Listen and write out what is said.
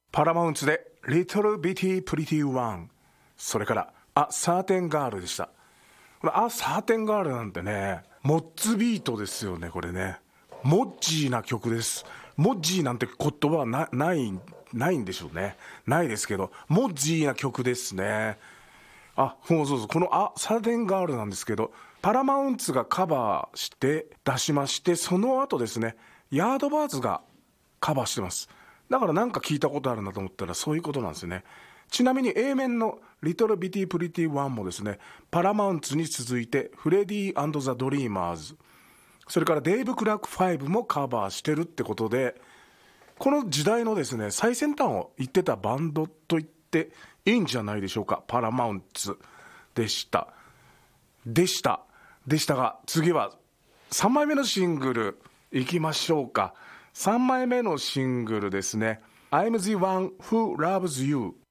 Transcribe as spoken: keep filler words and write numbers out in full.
パラマウンツで Little Bitty Pretty One、 それからあサーテンガールでした。これあサーテンガールなんてね、モッツビートですよね。これねモッジーな曲です。モッジーなんて言葉は な, ないないんでしょうね。ないですけどモッジーな曲ですね。あそうそうそう、このあサーテンガールなんですけど、パラマウンツがカバーして出しまして、その後ですねヤードバーズがカバーしてます。だからなんか聞いたことあるなと思ったらそういうことなんですよね。ちなみに A 面の Little Bitty Pretty One もですね、パラマウンツに続いてフレディ&ザ・ドリーマーズ、それからデイブ・クラークファイブもカバーしてるってことで、この時代のですね最先端を言ってたバンドと言っていいんじゃないでしょうか。パラマウンツでしたでしたでしたが、次はさんまいめのシングルいきましょうか。さんまいめのシングルですね、 I'm the one who loves you。